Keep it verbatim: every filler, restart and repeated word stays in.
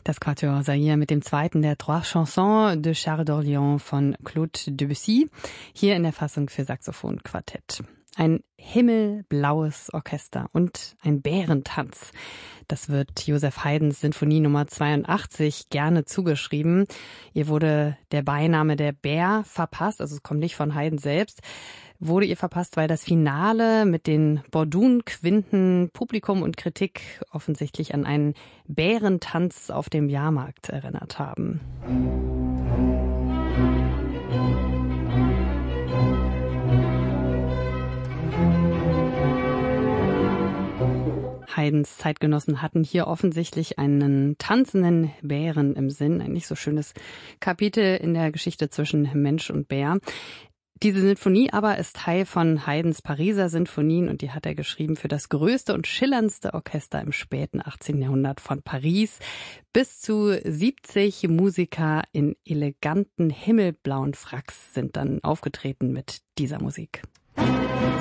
Das Quatuor Zaire mit dem zweiten der Trois Chansons de Charles d'Orléans von Claude Debussy, hier in der Fassung für Saxophonquartett. Ein himmelblaues Orchester und ein Bärentanz. Das wird Joseph Haydns Sinfonie Nummer zweiundachtzig gerne zugeschrieben. Ihr wurde der Beiname der Bär verpasst, also es kommt nicht von Haydn selbst, wurde ihr verpasst, weil das Finale mit den Bordun-Quinten Publikum und Kritik offensichtlich an einen Bärentanz auf dem Jahrmarkt erinnert haben. Haydns Zeitgenossen hatten hier offensichtlich einen tanzenden Bären im Sinn. Ein nicht so schönes Kapitel in der Geschichte zwischen Mensch und Bär. Diese Sinfonie aber ist Teil von Haydns Pariser Sinfonien und die hat er geschrieben für das größte und schillerndste Orchester im späten achtzehnten Jahrhundert von Paris. Bis zu siebzig Musiker in eleganten himmelblauen Fracks sind dann aufgetreten mit dieser Musik.